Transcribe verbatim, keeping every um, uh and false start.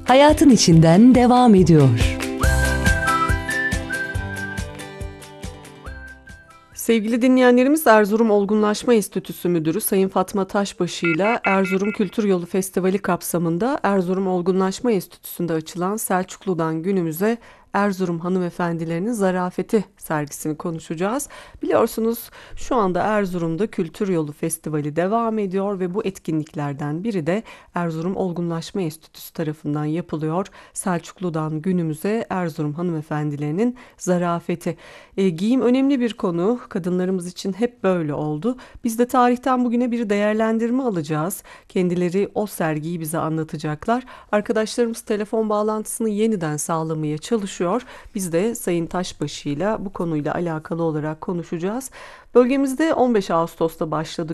hayatın içinden devam ediyor. Sevgili dinleyenlerimiz, Erzurum Olgunlaşma Enstitüsü Müdürü Sayın Fatma Taşbaşı ile Erzurum Kültür Yolu Festivali kapsamında Erzurum Olgunlaşma Enstitüsü'nde açılan Selçuklu'dan günümüze Erzurum hanımefendilerinin zarafeti sergisini konuşacağız. Biliyorsunuz şu anda Erzurum'da Kültür Yolu Festivali devam ediyor ve bu etkinliklerden biri de Erzurum Olgunlaşma Enstitüsü tarafından yapılıyor. Selçuklu'dan günümüze Erzurum hanımefendilerinin zarafeti. E, giyim önemli bir konu. Kadınlarımız için hep böyle oldu. Biz de tarihten bugüne bir değerlendirme alacağız. Kendileri o sergiyi bize anlatacaklar. Arkadaşlarımız telefon bağlantısını yeniden sağlamaya çalışıyor. Biz de Sayın Taşbaşı ile bu konuyla alakalı olarak konuşacağız. Bölgemizde on beş Ağustos'ta başladı